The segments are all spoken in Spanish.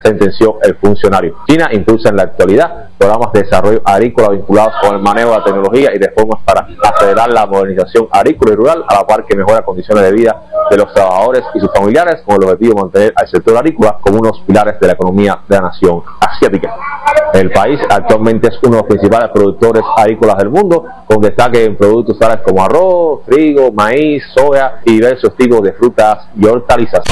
sentenció el funcionario. China impulsa en la actualidad programas de desarrollo agrícola vinculados con el manejo de la tecnología y reformas para acelerar la modernización agrícola y rural, a la par que mejora condiciones de vida de los trabajadores y sus familiares, con el objetivo de mantener al sector agrícola como unos pilares de la economía de la nación asiática. El país actualmente es uno de los principales productores agrícolas del mundo, con destaque en productos tales como arroz, trigo, maíz, soya y diversos tipos de frutas y hortalizas.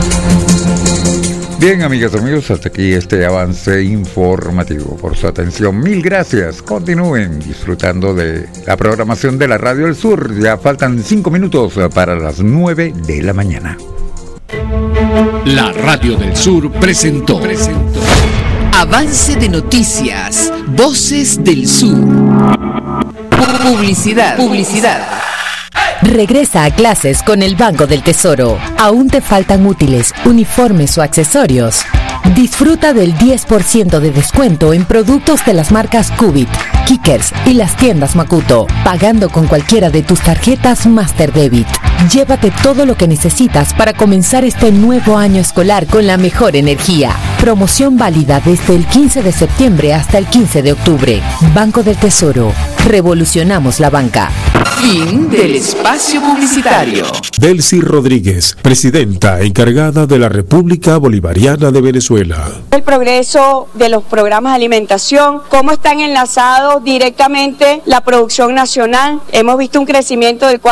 Bien, amigas y amigos, hasta aquí este avance informativo. Por su atención, mil gracias. Continúen disfrutando de la programación de la Radio del Sur. Ya faltan 5 minutos para las 9 de la mañana. La Radio del Sur presentó Avance de noticias, Voces del Sur. Publicidad. Regresa a clases con el Banco del Tesoro. ¿Aún te faltan útiles, uniformes o accesorios? Disfruta del 10% de descuento en productos de las marcas Cubit, Kickers y las tiendas Makuto, pagando con cualquiera de tus tarjetas Master Debit. Llévate todo lo que necesitas para comenzar este nuevo año escolar con la mejor energía. Promoción válida desde el 15 de septiembre hasta el 15 de octubre. Banco del Tesoro. Revolucionamos la banca. Fin del espacio publicitario. Delcy Rodríguez, presidenta encargada de la República Bolivariana de Venezuela. El progreso de los programas de alimentación, cómo están enlazados directamente la producción nacional. Hemos visto un crecimiento del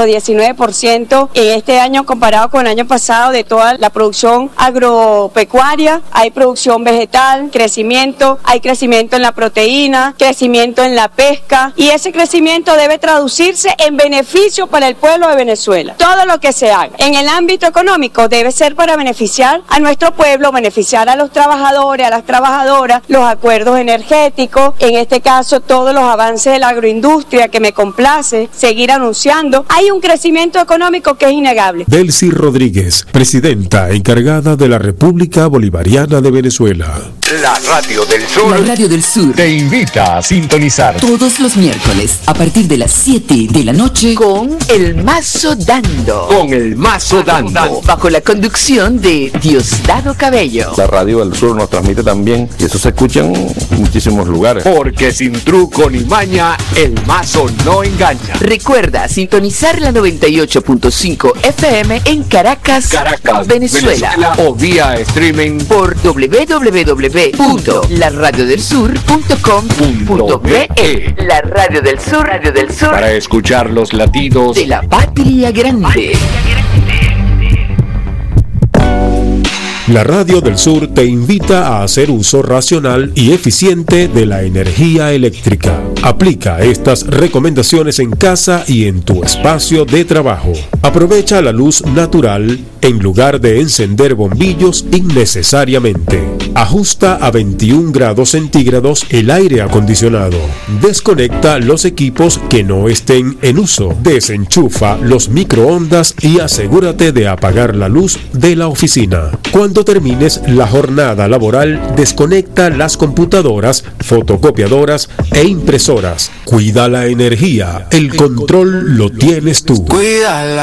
4.19% en este año comparado con el año pasado de toda la producción agropecuaria. Hay producción vegetal, hay crecimiento en la proteína, crecimiento en la pesca, y ese crecimiento debe traducirse en beneficio para el pueblo de Venezuela. Todo lo que se haga en el ámbito económico debe ser para beneficiar a nuestro pueblo, beneficiar a los trabajadores, a las trabajadoras, los acuerdos energéticos, en este caso todos los avances de la agroindustria, que me complace seguir anunciando. Hay un crecimiento económico que es innegable. Delcy Rodríguez, presidenta encargada de la República Bolivariana de Venezuela. La Radio del Sur. La Radio del Sur Te invita a sintonizar todos los miércoles a partir de las 7 de la noche con El Mazo Dando. con el Mazo Dando. Bajo la conducción de Diosdado Cabello. La Radio del Sur nos transmite también, y eso se escucha en muchísimos lugares. Porque sin truco ni maña, el mazo no engaña. Recuerda sintonizar la 98.5 FM en Caracas, Venezuela. O vía streaming Por www.laradiodelsur.com.be. La Radio del Sur, para escuchar los latidos de la patria grande. La Radio del Sur te invita a hacer uso racional y eficiente de la energía eléctrica. Aplica estas recomendaciones en casa y en tu espacio de trabajo. Aprovecha la luz natural en lugar de encender bombillos innecesariamente. Ajusta a 21 grados centígrados el aire acondicionado. Desconecta los equipos que no estén en uso. Desenchufa los microondas y asegúrate de apagar la luz de la oficina. Cuando termines la jornada laboral, desconecta las computadoras, fotocopiadoras e impresoras. Cuida la energía. El control lo tienes tú. Cuídala.